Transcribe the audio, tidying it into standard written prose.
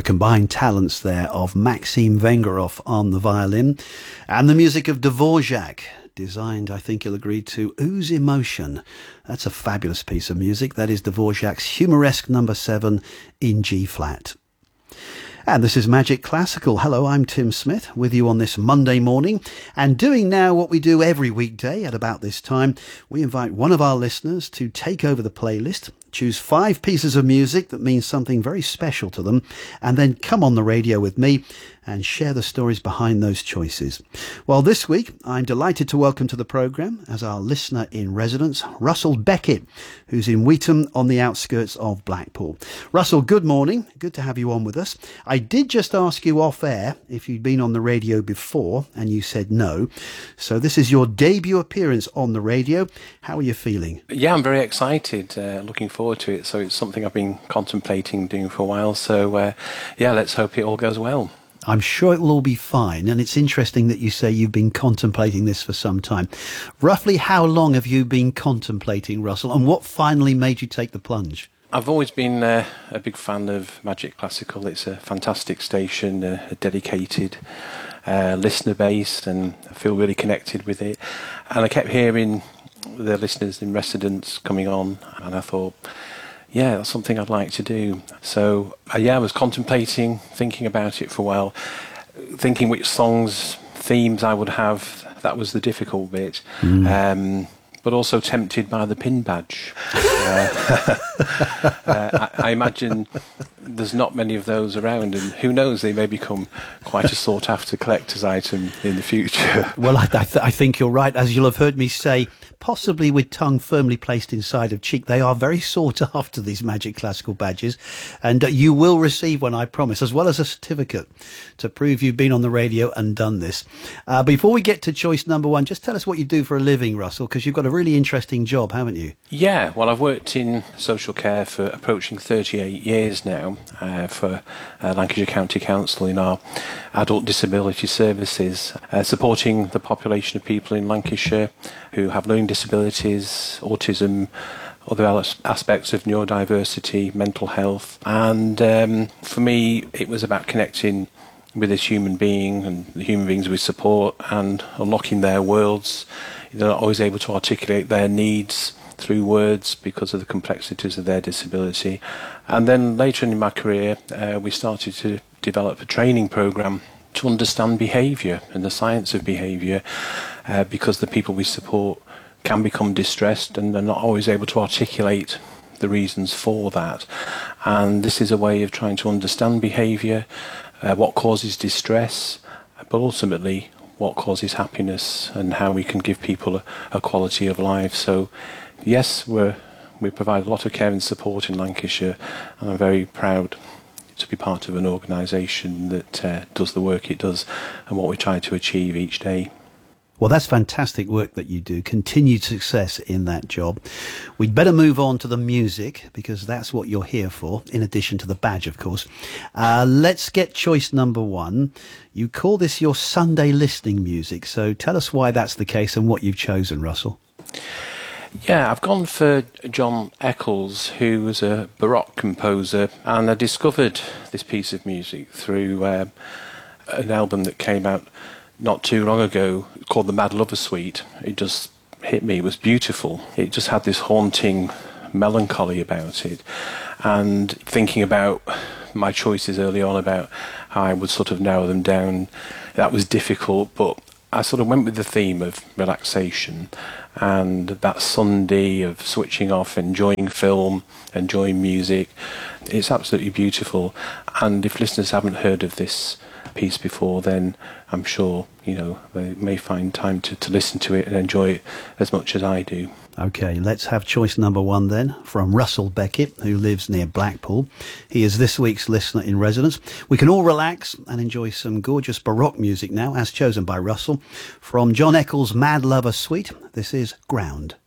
the combined talents there of Maxim Vengerov on the violin and the music of Dvorak, designed, I think you'll agree, to ooze emotion. That's a fabulous piece of music. That is Dvorak's Humoresque No. 7 in G-flat. And this is Magic Classical. Hello, I'm Tim Smith with you on this Monday morning, and doing now what we do every weekday at about this time. We invite one of our listeners to take over the playlist, choose 5 pieces of music that means something very special to them, and then come on the radio with me and share the stories behind those choices. Well, this week, I'm delighted to welcome to the programme as our listener in residence, Russell Beckett, who's in Weetham on the outskirts of Blackpool. Russell, good morning. Good to have you on with us. I did just ask you off air if you'd been on the radio before, and you said no. So this is your debut appearance on the radio. How are you feeling? Yeah, I'm very excited. Looking forward to it. So it's something I've been contemplating doing for a while. So yeah, let's hope it all goes well. I'm sure it will all be fine. And it's interesting that you say you've been contemplating this for some time. Roughly how long have you been contemplating, Russell, and what finally made you take the plunge? I've always been a big fan of Magic Classical. It's a fantastic station, a dedicated listener base, and I feel really connected with it. And I kept hearing the listeners in residence coming on, and I thought, yeah, that's something I'd like to do. So, I was contemplating, thinking about it for a while, thinking which songs, themes I would have. That was the difficult bit. But also tempted by the pin badge. I imagine there's not many of those around, and who knows, they may become quite a sought-after collector's item in the future. Well, I think you're right. As you'll have heard me say, possibly with tongue firmly placed inside of cheek, they are very sought after, these Magic Classical badges. And you will receive one, I promise, as well as a certificate to prove you've been on the radio and done this. Before we get to choice number 1, just tell us what you do for a living, Russell, because you've got a really interesting job, haven't you? Yeah, well, I've worked in social care for approaching 38 years now for Lancashire County Council in our adult disability services, supporting the population of people in Lancashire who have learning disabilities, autism, other aspects of neurodiversity, mental health. And for me, it was about connecting with this human being and the human beings we support and unlocking their worlds. They're not always able to articulate their needs through words because of the complexities of their disability. And then later in my career, we started to develop a training program to understand behaviour and the science of behaviour, because the people we support can become distressed and they're not always able to articulate the reasons for that. And this is a way of trying to understand behaviour, what causes distress, but ultimately what causes happiness and how we can give people a quality of life. So yes, we provide a lot of care and support in Lancashire, and I'm very proud to be part of an organisation that does the work it does and what we try to achieve each day. Well, that's fantastic work that you do. Continued success in that job. We'd better move on to the music, because that's what you're here for, in addition to the badge, of course. Let's get choice number 1. You call this your Sunday listening music, so tell us why that's the case and what you've chosen, Russell. Yeah, I've gone for John Eccles, who was a Baroque composer, and I discovered this piece of music through an album that came out not too long ago called The Mad Lover Suite. It just hit me. It was beautiful. It just had this haunting melancholy about it. And thinking about my choices early on about how I would sort of narrow them down, that was difficult, but I sort of went with the theme of relaxation and that Sunday of switching off, enjoying film, enjoying music. It's absolutely beautiful. And if listeners haven't heard of this piece before, then I'm sure, they may find time to listen to it and enjoy it as much as I do. OK, let's have choice number 1 then, from Russell Beckett, who lives near Blackpool. He is this week's listener in residence. We can all relax and enjoy some gorgeous Baroque music now, as chosen by Russell. From John Eccles' Mad Lover Suite, this is Ground.